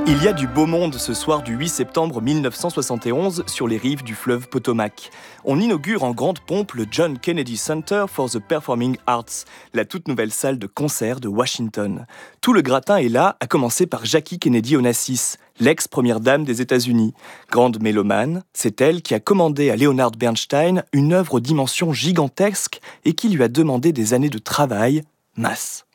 Il y a du beau monde ce soir du 8 septembre 1971 sur les rives du fleuve Potomac. On inaugure en grande pompe le John Kennedy Center for the Performing Arts, la toute nouvelle salle de concert de Washington. Tout le gratin est là, à commencer par Jackie Kennedy Onassis, l'ex-première dame des États-Unis. Grande mélomane, c'est elle qui a commandé à Leonard Bernstein une œuvre aux dimensions gigantesques et qui lui a demandé des années de travail, masse.